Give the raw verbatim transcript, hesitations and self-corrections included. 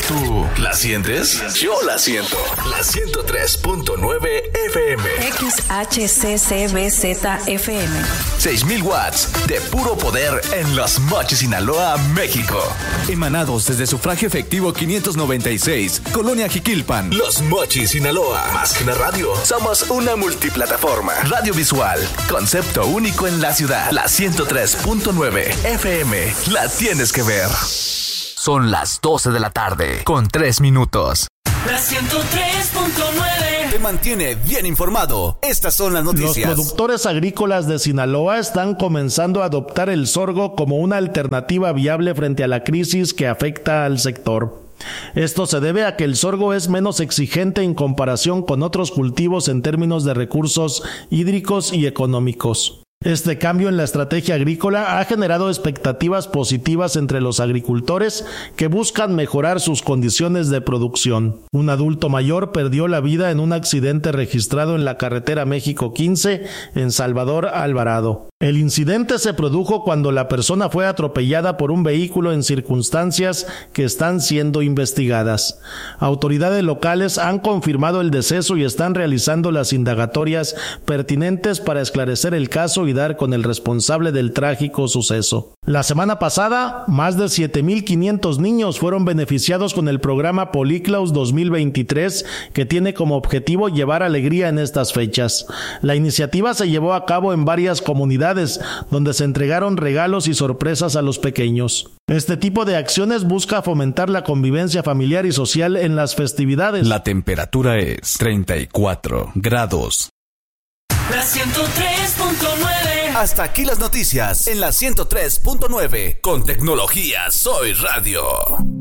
¿Tú la sientes? Yo la siento. La ciento tres punto nueve F M. X H C C B Z F M. seis mil watts de puro poder en Los Mochis, Sinaloa, México. Emanados desde Sufragio Efectivo quinientos noventa y seis, Colonia Jiquilpan. Los Mochis, Sinaloa. Más que una radio, somos una multiplataforma. Radio visual, concepto único en la ciudad. La ciento tres punto nueve F M. La tienes que ver. Son las doce de la tarde, con tres minutos. La ciento tres punto nueve. Te mantiene bien informado. Estas son las noticias. Los productores agrícolas de Sinaloa están comenzando a adoptar el sorgo como una alternativa viable frente a la crisis que afecta al sector. Esto se debe a que el sorgo es menos exigente en comparación con otros cultivos en términos de recursos hídricos y económicos. Este cambio en la estrategia agrícola ha generado expectativas positivas entre los agricultores que buscan mejorar sus condiciones de producción. Un adulto mayor perdió la vida en un accidente registrado en la carretera México quince en Salvador Alvarado. El incidente se produjo cuando la persona fue atropellada por un vehículo en circunstancias que están siendo investigadas. Autoridades locales han confirmado el deceso y están realizando las indagatorias pertinentes para esclarecer el caso y dar con el responsable del trágico suceso. La semana pasada, más de siete mil quinientos niños fueron beneficiados con el programa Policlaus dos mil veintitrés, que tiene como objetivo llevar alegría en estas fechas. La iniciativa se llevó a cabo en varias comunidades donde se entregaron regalos y sorpresas a los pequeños. Este tipo de acciones busca fomentar la convivencia familiar y social en las festividades. La temperatura es treinta y cuatro grados. La ciento tres punto nueve. Hasta aquí las noticias en la ciento tres punto nueve. Con tecnología Soy Radio.